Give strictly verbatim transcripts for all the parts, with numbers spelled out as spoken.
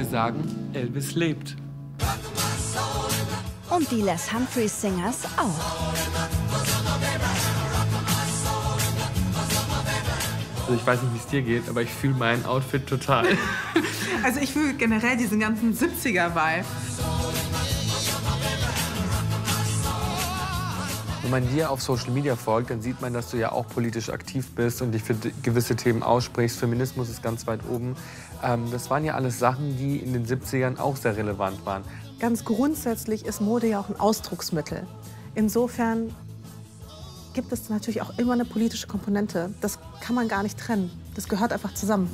sagen, Elvis lebt. Und die Les Humphreys Singers auch. Also ich weiß nicht, wie es dir geht, aber ich fühle mein Outfit total. Also ich fühle generell diesen ganzen siebziger-Vibe. Wenn man dir auf Social Media folgt, dann sieht man, dass du ja auch politisch aktiv bist und dich für gewisse Themen aussprichst. Feminismus ist ganz weit oben. Ähm, das waren ja alles Sachen, die in den siebzigern auch sehr relevant waren. Ganz grundsätzlich ist Mode ja auch ein Ausdrucksmittel. Insofern gibt es natürlich auch immer eine politische Komponente. Das kann man gar nicht trennen. Das gehört einfach zusammen.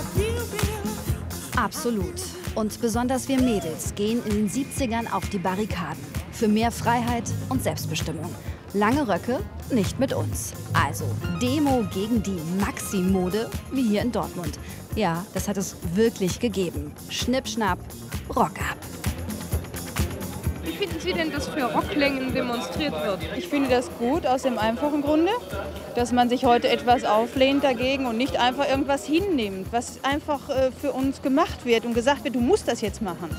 Absolut. Und besonders wir Mädels gehen in den siebzigern auf die Barrikaden. Für mehr Freiheit und Selbstbestimmung. Lange Röcke, nicht mit uns. Also Demo gegen die Maxi-Mode, wie hier in Dortmund. Ja, das hat es wirklich gegeben. Schnipp, schnapp, Rock ab. Wie finden Sie denn, dass für Rocklängen demonstriert wird? Ich finde das gut, aus dem einfachen Grunde, dass man sich heute etwas auflehnt dagegen und nicht einfach irgendwas hinnimmt, was einfach äh, für uns gemacht wird und gesagt wird, du musst das jetzt machen.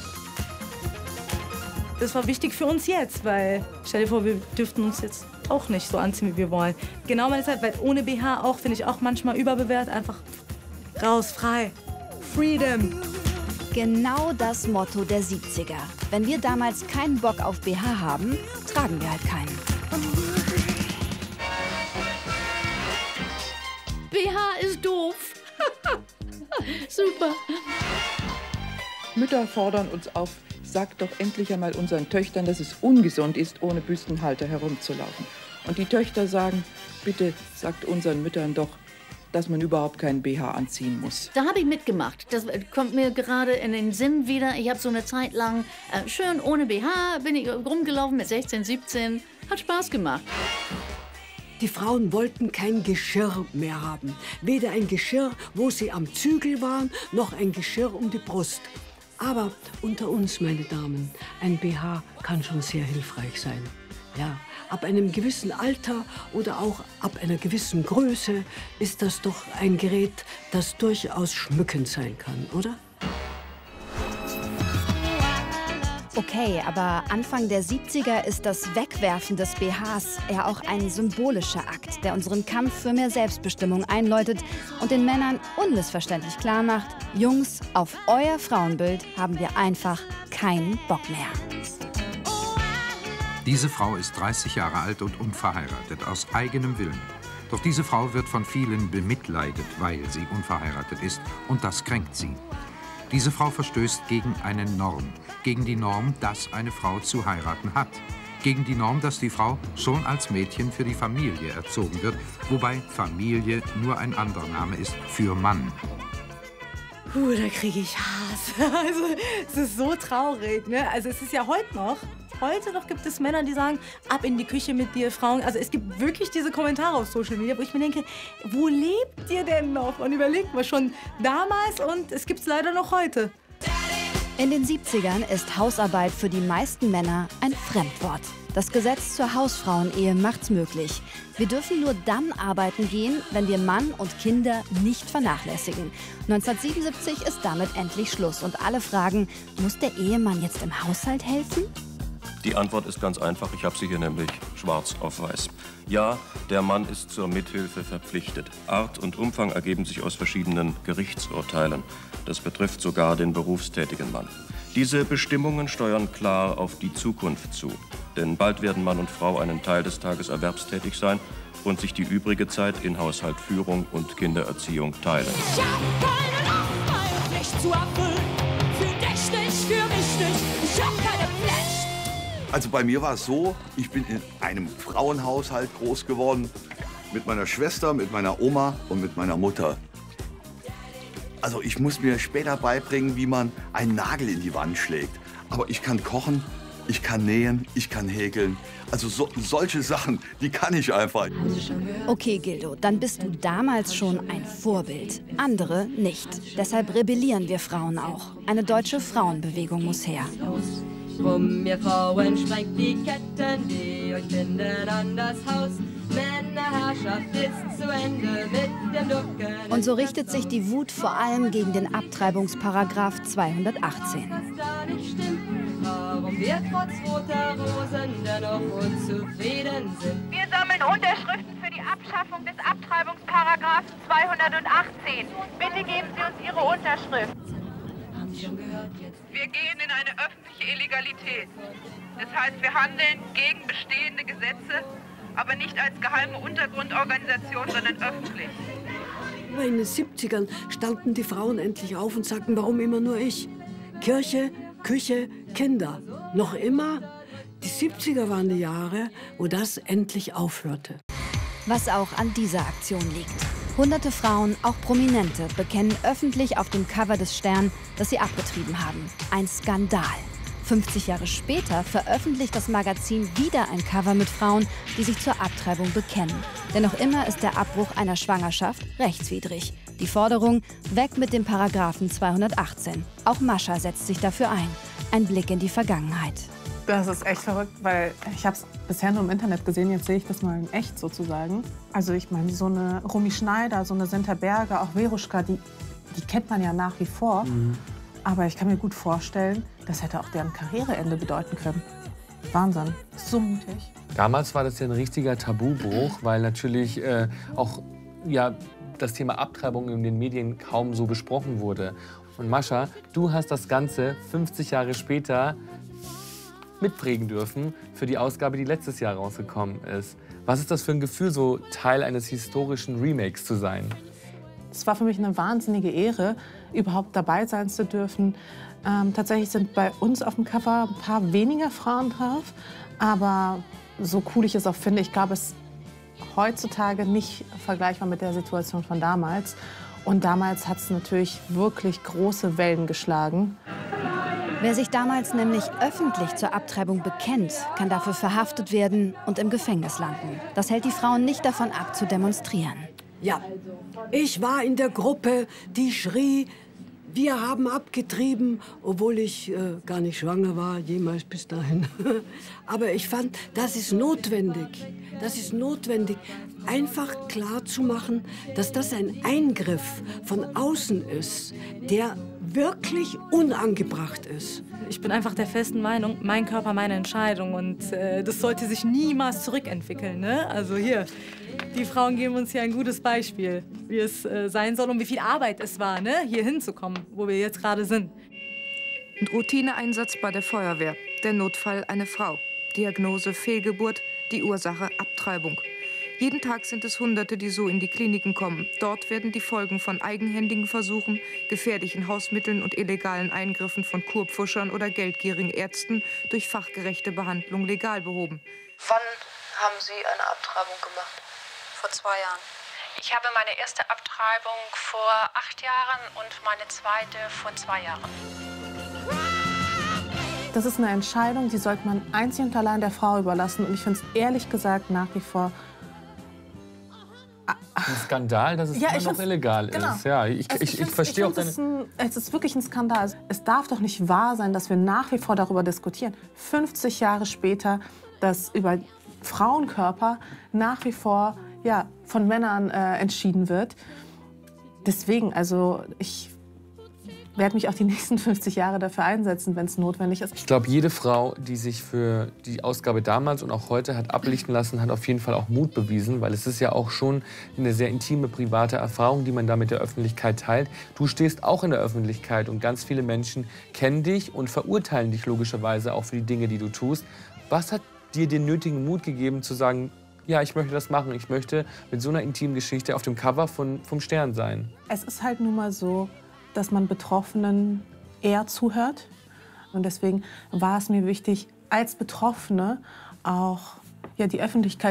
Das war wichtig für uns jetzt, weil stell dir vor, wir dürften uns jetzt auch nicht so anziehen, wie wir wollen. Genau meine Zeit, weil ohne B H auch, finde ich auch manchmal überbewertet, einfach raus, frei, Freedom. Genau das Motto der siebziger. Wenn wir damals keinen Bock auf B H haben, tragen wir halt keinen. B H ist doof. Super. Mütter fordern uns auf, sagt doch endlich einmal unseren Töchtern, dass es ungesund ist, ohne Büstenhalter herumzulaufen. Und die Töchter sagen, bitte sagt unseren Müttern doch, dass man überhaupt keinen B H anziehen muss. Da habe ich mitgemacht. Das kommt mir gerade in den Sinn wieder. Ich habe so eine Zeit lang äh, schön ohne B H bin ich rumgelaufen mit sechzehn, siebzehn. Hat Spaß gemacht. Die Frauen wollten kein Geschirr mehr haben. Weder ein Geschirr, wo sie am Zügel waren, noch ein Geschirr um die Brust. Aber unter uns, meine Damen, ein B H kann schon sehr hilfreich sein. Ja, ab einem gewissen Alter oder auch ab einer gewissen Größe ist das doch ein Gerät, das durchaus schmückend sein kann, oder? Okay, aber Anfang der siebziger ist das Wegwerfen des B Hs ja auch ein symbolischer Akt, der unseren Kampf für mehr Selbstbestimmung einläutet und den Männern unmissverständlich klar macht, Jungs, auf euer Frauenbild haben wir einfach keinen Bock mehr. Diese Frau ist dreißig Jahre alt und unverheiratet, aus eigenem Willen. Doch diese Frau wird von vielen bemitleidet, weil sie unverheiratet ist, und das kränkt sie. Diese Frau verstößt gegen eine Norm, gegen die Norm, dass eine Frau zu heiraten hat, gegen die Norm, dass die Frau schon als Mädchen für die Familie erzogen wird, wobei Familie nur ein anderer Name ist für Mann. Puh, da kriege ich Hass. Also, es ist so traurig, ne? Also, es ist ja heute noch, heute noch gibt es Männer, die sagen, ab in die Küche mit dir, Frauen. Also, es gibt wirklich diese Kommentare auf Social Media, wo ich mir denke, wo lebt ihr denn noch? Und überlegt mal, schon damals und es gibt es leider noch heute. In den siebzigern ist Hausarbeit für die meisten Männer ein Fremdwort. Das Gesetz zur Hausfrauenehe macht's möglich. Wir dürfen nur dann arbeiten gehen, wenn wir Mann und Kinder nicht vernachlässigen. neunzehnhundertsiebenundsiebzig ist damit endlich Schluss. Und alle fragen, muss der Ehemann jetzt im Haushalt helfen? Die Antwort ist ganz einfach. Ich habe sie hier nämlich schwarz auf weiß. Ja, der Mann ist zur Mithilfe verpflichtet. Art und Umfang ergeben sich aus verschiedenen Gerichtsurteilen. Das betrifft sogar den berufstätigen Mann. Diese Bestimmungen steuern klar auf die Zukunft zu. Denn bald werden Mann und Frau einen Teil des Tages erwerbstätig sein und sich die übrige Zeit in Haushaltführung und Kindererziehung teilen. Ich hab keinen Auftrag, nicht zu erfüllen. Für dich nicht, für mich nicht. Ich hab keine Pflicht. Also bei mir war es so, ich bin in einem Frauenhaushalt groß geworden. Mit meiner Schwester, mit meiner Oma und mit meiner Mutter. Also ich muss mir später beibringen, wie man einen Nagel in die Wand schlägt. Aber ich kann kochen, ich kann nähen, ich kann häkeln. Also so, solche Sachen, die kann ich einfach. Okay, Gildo, dann bist du damals schon ein Vorbild. Andere nicht. Deshalb rebellieren wir Frauen auch. Eine deutsche Frauenbewegung muss her. Drum, ihr Frauen, sprengt die Ketten, die euch binden an das Haus. Männer Herrschaft ist zu Ende mit dem Ducken. Und so richtet sich die Wut vor allem gegen den Abtreibungsparagraf zweihundertachtzehn. Was da nicht stimmt, warum wir trotz roter Rosen dennoch unzufrieden sind. Wir sammeln Unterschriften für die Abschaffung des Abtreibungsparagraphen zweihundertachtzehn. Bitte geben Sie uns Ihre Unterschrift. Wir gehen in eine öffentliche Illegalität. Das heißt, wir handeln gegen bestehende Gesetze, aber nicht als geheime Untergrundorganisation, sondern öffentlich. Aber in den siebzigern standen die Frauen endlich auf und sagten, warum immer nur ich? Kirche, Küche, Kinder. Noch immer? Die siebziger waren die Jahre, wo das endlich aufhörte. Was auch an dieser Aktion liegt. Hunderte Frauen, auch Prominente, bekennen öffentlich auf dem Cover des Stern, dass sie abgetrieben haben. Ein Skandal. fünfzig Jahre später veröffentlicht das Magazin wieder ein Cover mit Frauen, die sich zur Abtreibung bekennen. Denn noch immer ist der Abbruch einer Schwangerschaft rechtswidrig. Die Forderung, weg mit dem Paragraphen zweihundertachtzehn. Auch Mascha setzt sich dafür ein. Ein Blick in die Vergangenheit. Das ist echt verrückt, weil ich habe es bisher nur im Internet gesehen, jetzt sehe ich das mal in echt sozusagen. Also ich meine, so eine Romy Schneider, so eine Senta Berger, auch Veruschka, die, die kennt man ja nach wie vor. Mhm. Aber ich kann mir gut vorstellen, das hätte auch deren Karriereende bedeuten können. Wahnsinn, so mutig. Damals war das ja ein richtiger Tabubruch, weil natürlich äh, auch ja, das Thema Abtreibung in den Medien kaum so besprochen wurde. Und Mascha, du hast das Ganze fünfzig Jahre später mitprägen dürfen für die Ausgabe, die letztes Jahr rausgekommen ist. Was ist das für ein Gefühl, so Teil eines historischen Remakes zu sein? Es war für mich eine wahnsinnige Ehre, überhaupt dabei sein zu dürfen. Ähm, tatsächlich sind bei uns auf dem Cover ein paar weniger Frauen drauf. Aber so cool ich es auch finde, ich glaube, es ist heutzutage nicht vergleichbar mit der Situation von damals. Und damals hat es natürlich wirklich große Wellen geschlagen. Wer sich damals nämlich öffentlich zur Abtreibung bekennt, kann dafür verhaftet werden und im Gefängnis landen. Das hält die Frauen nicht davon ab, zu demonstrieren. Ja, ich war in der Gruppe, die schrie, wir haben abgetrieben, obwohl ich äh, gar nicht schwanger war, jemals bis dahin. Aber ich fand, das ist notwendig. Das ist notwendig, einfach klar zu machen, dass das ein Eingriff von außen ist, der wirklich unangebracht ist. Ich bin einfach der festen Meinung, mein Körper, meine Entscheidung. Und äh, das sollte sich niemals zurückentwickeln. Ne? Also hier, die Frauen geben uns hier ein gutes Beispiel, wie es äh, sein soll und wie viel Arbeit es war, ne? hier hinzukommen, wo wir jetzt gerade sind. Routineeinsatz bei der Feuerwehr. Der Notfall eine Frau. Diagnose Fehlgeburt, die Ursache Abtreibung. Jeden Tag sind es Hunderte, die so in die Kliniken kommen. Dort werden die Folgen von eigenhändigen Versuchen, gefährlichen Hausmitteln und illegalen Eingriffen von Kurpfuschern oder geldgierigen Ärzten durch fachgerechte Behandlung legal behoben. Wann haben Sie eine Abtreibung gemacht? Vor zwei Jahren. Ich habe meine erste Abtreibung vor acht Jahren und meine zweite vor zwei Jahren. Das ist eine Entscheidung, die sollte man einzig und allein der Frau überlassen. Und ich finde es ehrlich gesagt nach wie vor ein Skandal, dass es ja, immer noch illegal genau. ist. Ja, ich, also ich, ich, ich verstehe auch deine... Es ist, ein, es ist wirklich ein Skandal. Es darf doch nicht wahr sein, dass wir nach wie vor darüber diskutieren. fünfzig Jahre später, dass über Frauenkörper nach wie vor ja, von Männern äh, entschieden wird. Deswegen, also ich werde mich auch die nächsten fünfzig Jahre dafür einsetzen, wenn es notwendig ist. Ich glaube, jede Frau, die sich für die Ausgabe damals und auch heute hat ablichten lassen, hat auf jeden Fall auch Mut bewiesen, weil es ist ja auch schon eine sehr intime, private Erfahrung, die man da mit der Öffentlichkeit teilt. Du stehst auch in der Öffentlichkeit und ganz viele Menschen kennen dich und verurteilen dich logischerweise auch für die Dinge, die du tust. Was hat dir den nötigen Mut gegeben, zu sagen, ja, ich möchte das machen, ich möchte mit so einer intimen Geschichte auf dem Cover von, vom Stern sein? Es ist halt nun mal so, dass man Betroffenen eher zuhört. Und deswegen war es mir wichtig, als Betroffene auch ja, die Öffentlichkeit